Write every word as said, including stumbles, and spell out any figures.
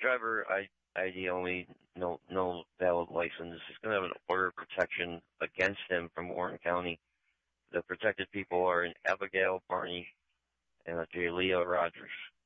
driver I, I D only, no no valid license. He's going to have an order of protection against him from Warren County. The protected people are an Abigail Barney and a Jalea Rogers.